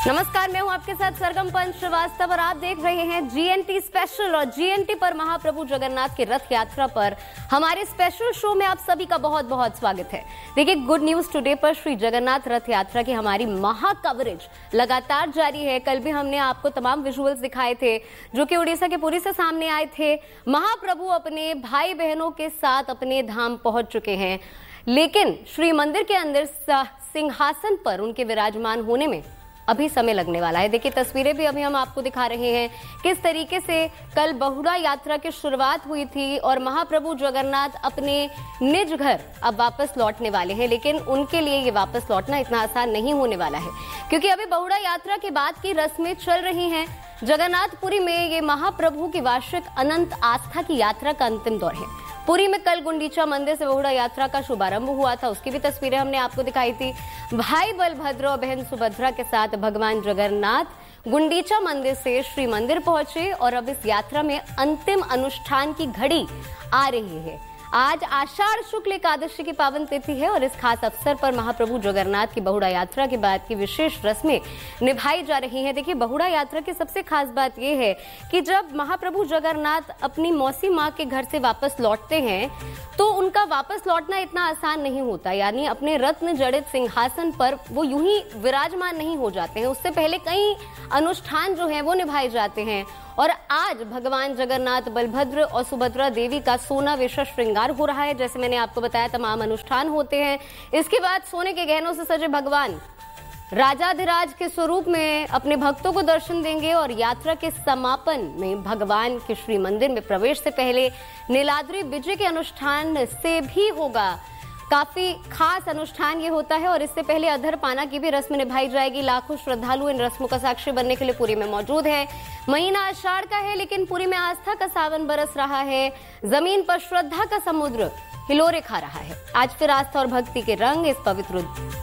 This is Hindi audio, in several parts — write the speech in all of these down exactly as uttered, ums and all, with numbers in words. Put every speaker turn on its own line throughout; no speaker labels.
नमस्कार, मैं हूं आपके साथ सरगम पंच श्रीवास्तव और आप देख रहे हैं जीएनटी स्पेशल। और जीएनटी पर महाप्रभु जगन्नाथ की रथ यात्रा पर हमारे स्पेशल शो में आप सभी का बहुत बहुत स्वागत है। देखिए, गुड न्यूज टुडे पर श्री जगन्नाथ रथ यात्रा की हमारी महा कवरेज लगातार जारी है। कल भी हमने आपको तमाम विजुअल्स दिखाए थे जो कि उड़ीसा के पुरी से सामने आए थे। महाप्रभु अपने भाई बहनों के साथ अपने धाम पहुंच चुके हैं, लेकिन श्री मंदिर के अंदर सिंहासन पर उनके विराजमान होने में अभी समय लगने वाला है। देखिए, तस्वीरें भी अभी हम आपको दिखा रहे हैं किस तरीके से कल बहुड़ा यात्रा की शुरुआत हुई थी और महाप्रभु जगन्नाथ अपने निज घर अब वापस लौटने वाले हैं। लेकिन उनके लिए ये वापस लौटना इतना आसान नहीं होने वाला है, क्योंकि अभी बहुड़ा यात्रा के बाद की रस्में चल रही हैं। जगन्नाथपुरी में ये महाप्रभु की वार्षिक अनंत आस्था की यात्रा का अंतिम दौर है। पुरी में कल गुंडीचा मंदिर से बहुड़ा यात्रा का शुभारंभ हुआ था, उसकी भी तस्वीरें हमने आपको दिखाई थी। भाई बलभद्र और बहन सुभद्रा के साथ भगवान जगन्नाथ गुंडीचा मंदिर से श्री मंदिर पहुंचे और अब इस यात्रा में अंतिम अनुष्ठान की घड़ी आ रही है। आज आषाढ़ शुक्ल एकादशी की पावन तिथि है और इस खास अवसर पर महाप्रभु जगन्नाथ की बहुड़ा यात्रा के बाद की विशेष रस्में निभाई जा रही हैं। देखिए, बहुड़ा यात्रा की सबसे खास बात यह है कि जब महाप्रभु जगन्नाथ अपनी मौसी माँ के घर से वापस लौटते हैं तो उनका वापस लौटना इतना आसान नहीं होता। यानी अपने रत्न जड़ित सिंहासन पर वो यूं ही विराजमान नहीं हो जाते हैं, उससे पहले कई अनुष्ठान जो है वो निभाए जाते हैं। और आज भगवान जगन्नाथ, बलभद्र और सुभद्रा देवी का सोना विशेष श्रृंगार हो रहा है। जैसे मैंने आपको बताया, तमाम अनुष्ठान होते हैं। इसके बाद सोने के गहनों से सजे भगवान राजाधिराज के स्वरूप में अपने भक्तों को दर्शन देंगे और यात्रा के समापन में भगवान के श्री मंदिर में प्रवेश से पहले नीलाद्री विजय के अनुष्ठान से भी होगा। काफी खास अनुष्ठान ये होता है और इससे पहले अधर पाना की भी रस्म निभाई जाएगी। लाखों श्रद्धालु इन रस्मों का साक्षी बनने के लिए पुरी में मौजूद है। महीना आषाढ़ का है, लेकिन पुरी में आस्था का सावन बरस रहा है। जमीन पर श्रद्धा का समुद्र हिलोरे खा रहा है। आज फिर आस्था और भक्ति के रंग इस पवित्र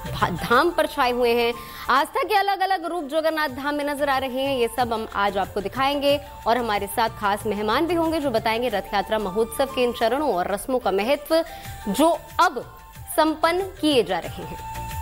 धाम पर छाए हुए हैं। आस्था के अलग अलग रूप जगन्नाथ धाम में नजर आ रहे हैं। ये सब हम आज आपको दिखाएंगे और हमारे साथ खास मेहमान भी होंगे जो बताएंगे रथ यात्रा महोत्सव के इन चरणों और रस्मों का महत्व जो अब संपन्न किए जा रहे हैं।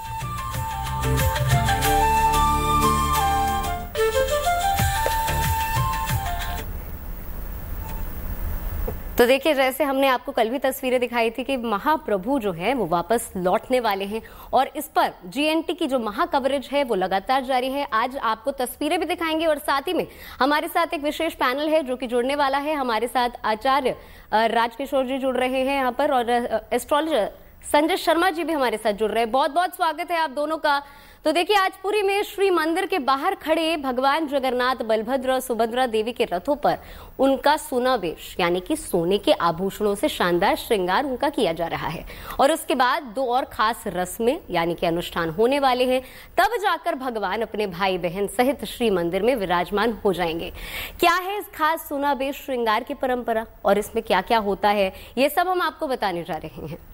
तो देखिए, जैसे हमने आपको कल भी तस्वीरें दिखाई थी कि महाप्रभु जो है वो वापस लौटने वाले हैं और इस पर जीएनटी की जो महा कवरेज है वो लगातार जारी है। आज आपको तस्वीरें भी दिखाएंगे और साथ ही में हमारे साथ एक विशेष पैनल है जो कि जुड़ने वाला है। हमारे साथ आचार्य राजकिशोर जी जुड़ रहे हैं यहाँ पर और एस्ट्रोलॉजर संजय शर्मा जी भी हमारे साथ जुड़ रहे हैं। बहुत बहुत स्वागत है आप दोनों का। तो देखिए, आज पुरी में श्री मंदिर के बाहर खड़े भगवान जगन्नाथ, बलभद्र और सुभद्रा देवी के रथों पर उनका सोनावेश यानी कि सोने के आभूषणों से शानदार श्रृंगार उनका किया जा रहा है और उसके बाद दो और खास रस्में यानी कि अनुष्ठान होने वाले हैं। तब जाकर भगवान अपने भाई बहन सहित श्री मंदिर में विराजमान हो जाएंगे। क्या है इस खास सोनावेश श्रृंगार की परंपरा और इसमें क्या क्या होता है, ये सब हम आपको बताने जा रहे हैं।